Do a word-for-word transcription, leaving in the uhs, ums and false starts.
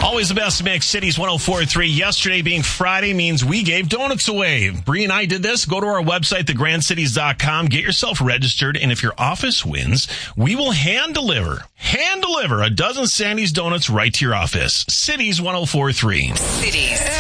Always the best mix, Cities one oh four point three. Yesterday being Friday means we gave donuts away. Bree and I did this. Go to our website, the grand cities dot com. Get yourself registered, and if your office wins, we will hand deliver, hand deliver a dozen Sandy's donuts right to your office. Cities one oh four point three. Cities.